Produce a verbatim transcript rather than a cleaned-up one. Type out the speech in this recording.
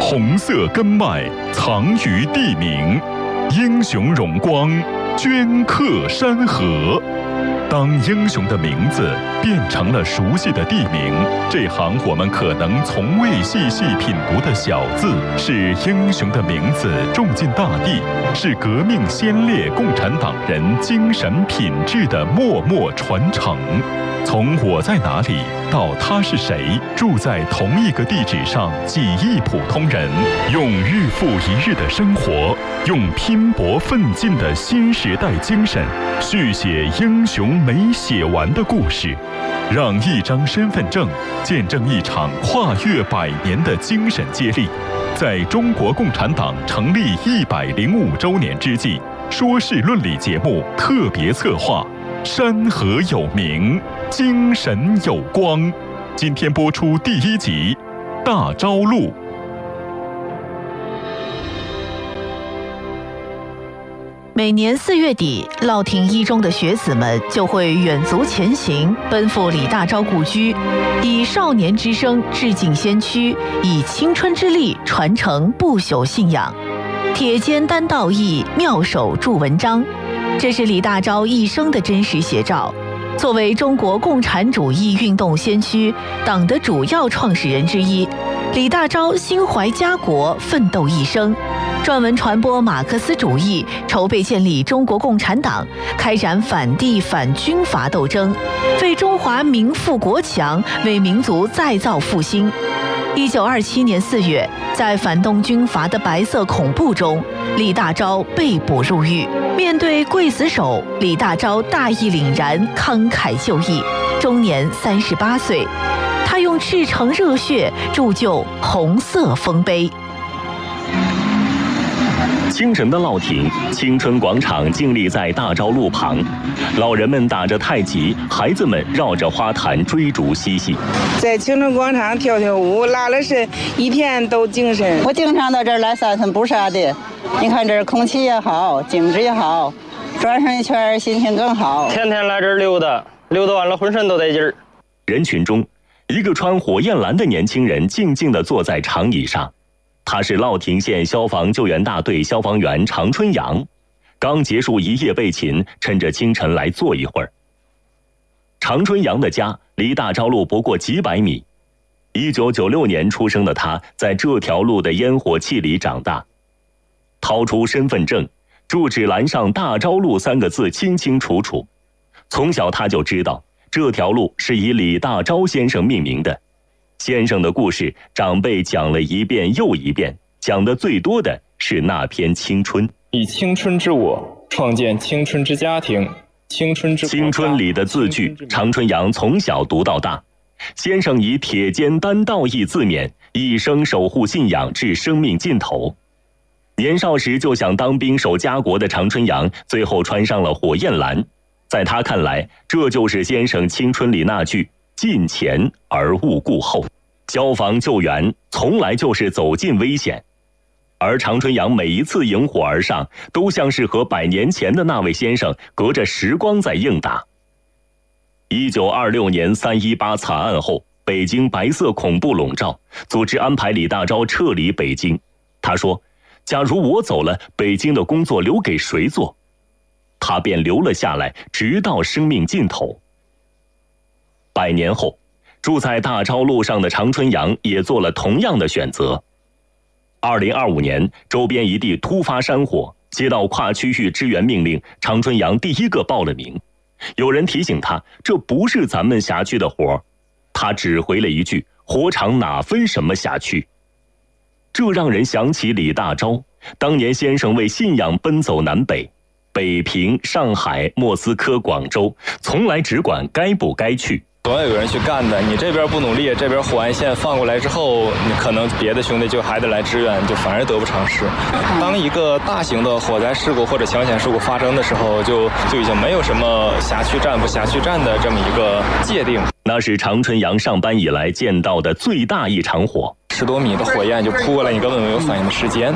红色根脉藏于地名，英雄荣光镌刻山河。当英雄的名字变成了熟悉的地名，这行我们可能从未细细品读的小字，是英雄的名字种进大地，是革命先烈共产党人精神品质的默默传承。从我在哪里到他是谁，住在同一个地址上几亿普通人，用日复一日的生活，用拼搏奋进的新时代精神，续写英雄没写完的故事，让一张身份证见证一场跨越百年的精神接力。在中国共产党成立一百零五周年之际，说事论理节目特别策划山河有名，精神有光。今天播出第一集《大昭路》。 每年四月底，乐亭一中的学子们就会远足前行，奔赴李大钊故居，以少年之声致敬先驱，以青春之力传承不朽信仰。铁肩担道义，妙手著文章，这是李大钊一生的真实写照。作为中国共产主义运动先驱、党的主要创始人之一，李大钊心怀家国，奋斗一生，撰文传播马克思主义，筹备建立中国共产党，开展反帝反军阀斗争，为中华民富国强，为民族再造复兴。一九二七年四月，在反动军阀的白色恐怖中，李大钊被捕入狱。面对刽子手，李大钊大义凛然，慷慨就义，终年三十八岁。他用赤诚热血铸就红色丰碑。 清晨的乐亭，青春广场静立在大昭路旁，老人们打着太极，孩子们绕着花坛追逐嬉戏。 在青春广场跳跳舞，拉了伸，一天都精神。 我经常到这儿来散散步啥的，你看这儿空气也好，景致也好，转上一圈心情更好。 天天来这儿溜达，溜达完了浑身都得劲儿。 人群中，一个穿火焰蓝的年轻人静静地坐在长椅上。他是乐亭县消防救援大队消防员常春阳，刚结束一夜备勤，趁着清晨来坐一会儿。常春阳的家离大昭路不过几百米，一九九六年出生的他，在这条路的烟火气里长大。掏出身份证，住址栏上大昭路三个字清清楚楚。从小他就知道这条路是以李大钊先生命名的。先生的故事，长辈讲了一遍又一遍，讲的最多的是那篇青春。 以青春之我，创建青春之家庭，青春之青春里的字句，常春阳从小读到大。先生以铁肩担道义自勉，一生守护信仰至生命尽头。年少时就想当兵守家国的常春阳，最后穿上了火焰蓝。在他看来，这就是先生青春里那句近前而勿顾后。消防救援从来就是走进危险，而常春阳每一次迎火而上，都像是和百年前的那位先生隔着时光在应答。一九二六年三一八惨案后，北京白色恐怖笼罩，组织安排李大钊撤离北京。他说，假如我走了，北京的工作留给谁做？他便留了下来，直到生命尽头。百年后，住在大昭路上的常春阳也做了同样的选择。二零二五年，周边一地突发山火，接到跨区域支援命令，常春阳第一个报了名。有人提醒他，这不是咱们辖区的活，他只回了一句，火场哪分什么辖区。这让人想起李大钊，当年先生为信仰奔走南北，北平、上海、莫斯科、广州，从来只管该不该去。 总有人去干的，你这边不努力，这边火焰线放过来之后，你可能别的兄弟就还得来支援，就反而得不偿失。当一个大型的火灾事故或者抢险事故发生的时候，就就已经没有什么辖区战不辖区战的这么一个界定。 那是常春阳上班以来见到的最大一场火， 十多米的火焰就扑过来，你根本没有反应的时间。